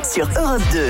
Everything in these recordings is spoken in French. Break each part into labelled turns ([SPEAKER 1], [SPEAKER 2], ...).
[SPEAKER 1] sur Europe 2.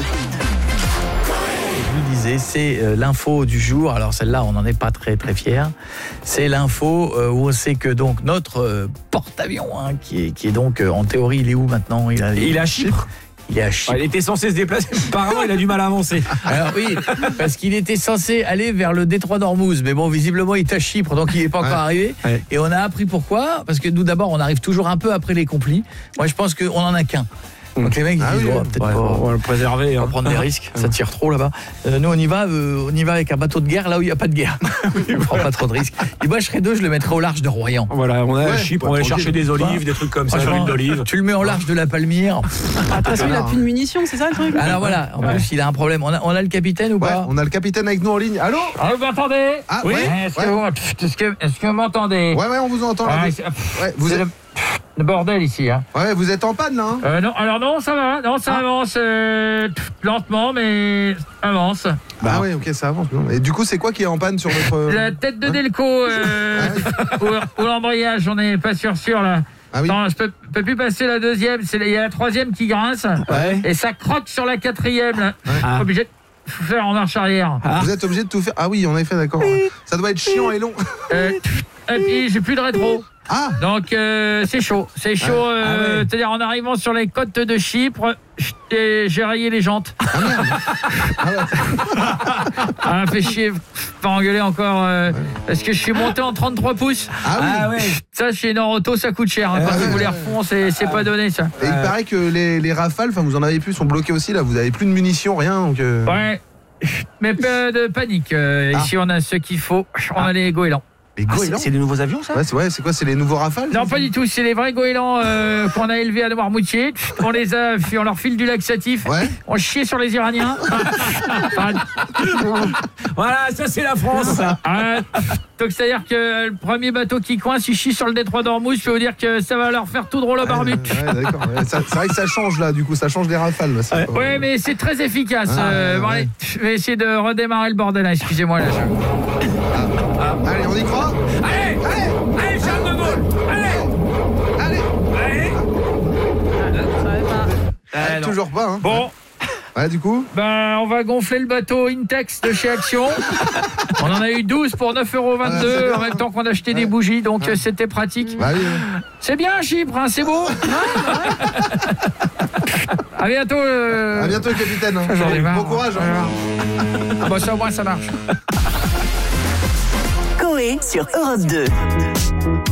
[SPEAKER 2] Je vous disais, c'est l'info du jour. Alors celle-là, on n'en est pas très très fiers. C'est l'info où on sait que donc notre porte-avions, qui est donc en théorie, il est où maintenant ?
[SPEAKER 3] Il est à Chypre.
[SPEAKER 2] Il est à Chypre.
[SPEAKER 3] Il était censé se déplacer. Apparemment, il a du mal à avancer.
[SPEAKER 2] Alors oui, parce qu'il était censé aller vers le détroit d'Ormuz, mais bon, visiblement, il est à Chypre, donc il n'est pas encore arrivé.
[SPEAKER 3] Ouais.
[SPEAKER 2] Et on a appris pourquoi, parce que nous, d'abord, on arrive toujours un peu après les complis. Moi, je pense qu'on en a qu'un. Donc les mecs, ils disent, peut-être pas...
[SPEAKER 3] On va le préserver.
[SPEAKER 2] On va prendre des risques, ça tire trop là-bas. Nous, on y va avec un bateau de guerre là où il n'y a pas de guerre. On ne prend pas trop de risques. Et moi, je serais deux, je le mettrais au large de Royan.
[SPEAKER 3] Voilà, on est à Chypre, on va aller chercher des olives, des trucs comme ça, l'huile d'olive.
[SPEAKER 2] Tu le mets au large de la Palmyre.
[SPEAKER 4] Attention, il n'a plus de munitions, c'est ça le truc ?
[SPEAKER 2] Alors voilà, en plus, il a un problème. On a le capitaine ou pas ?
[SPEAKER 5] On a le capitaine avec nous en ligne. Allô ?
[SPEAKER 6] Ah, vous m'entendez ?
[SPEAKER 5] Ah,
[SPEAKER 2] Oui.
[SPEAKER 5] ouais.
[SPEAKER 6] Est-ce que vous m'entendez ?
[SPEAKER 5] Ouais, on vous entend là. Vous êtes...
[SPEAKER 6] Le bordel ici, hein.
[SPEAKER 5] Ouais, vous êtes en panne là, hein ?
[SPEAKER 6] Non, alors non, ça va, non, ça avance lentement, mais avance.
[SPEAKER 5] Ah oui, ok, ça avance. Et du coup, c'est quoi qui est en panne sur votre...
[SPEAKER 6] La tête de Delco ou l'embrayage, on n'est pas sûr là.
[SPEAKER 5] Ah oui.
[SPEAKER 6] Non, je peux plus passer la deuxième, il y a la troisième qui grince, et ça croque sur la quatrième, là. Obligé de faire en marche arrière.
[SPEAKER 5] Vous êtes obligé de tout faire. Ah oui, en effet, d'accord. Ça doit être chiant et long.
[SPEAKER 6] Et puis j'ai plus de rétro.
[SPEAKER 5] Ah.
[SPEAKER 6] Donc c'est chaud. C'est-à-dire en arrivant sur les côtes de Chypre, j'ai rayé les jantes.
[SPEAKER 5] Ah merde.
[SPEAKER 6] Ah, fait chier, pas engueuler encore parce que je suis monté en 33 pouces.
[SPEAKER 5] Ah oui.
[SPEAKER 6] Ça chez Norauto ça coûte cher. Quand vous les refont, c'est pas donné ça.
[SPEAKER 5] Et il paraît que les rafales, enfin vous en avez plus, sont bloqués aussi là. Vous avez plus de munitions, rien. Donc
[SPEAKER 6] Ouais. Mais pas de panique. Ici on a ce qu'il faut. On a les goélands.
[SPEAKER 5] les goélands.
[SPEAKER 3] C'est des nouveaux avions, ça ?
[SPEAKER 5] C'est quoi ? C'est les nouveaux rafales ?
[SPEAKER 6] Non, pas du tout. C'est les vrais goélands qu'on a élevés à Noirmoutier. On leur file du laxatif.
[SPEAKER 5] Ouais.
[SPEAKER 6] On chie sur les Iraniens.
[SPEAKER 3] Voilà, ça c'est la France.
[SPEAKER 6] Donc c'est-à-dire que le premier bateau qui coince, il chie sur le détroit d'Ormuz. Je peux vous dire que ça va leur faire tout drôle au barbu.
[SPEAKER 5] Ouais, d'accord. C'est vrai que ça change là, du coup, ça change des rafales. Là,
[SPEAKER 6] Ouais, mais c'est très efficace. Bon, allez, je vais essayer de redémarrer le bordel. Là. Excusez-moi là.
[SPEAKER 5] Allez, on y croit ?
[SPEAKER 3] Allez, Charles de Gaulle. Allez.
[SPEAKER 5] Toujours pas, hein ?
[SPEAKER 6] Bon.
[SPEAKER 5] Ouais, du coup ?
[SPEAKER 6] On va gonfler le bateau Intex de chez Action. On en a eu 12 pour 9,22 € en même temps qu'on achetait des bougies, donc c'était pratique.
[SPEAKER 5] Bah oui.
[SPEAKER 6] C'est bien Chypre, hein, c'est beau. À bientôt.
[SPEAKER 5] À bientôt, capitaine. Hein.
[SPEAKER 6] J'en ai marre.
[SPEAKER 5] Bon courage.
[SPEAKER 6] Ah bah ça au moins ça marche.
[SPEAKER 1] Coé sur Europe 2.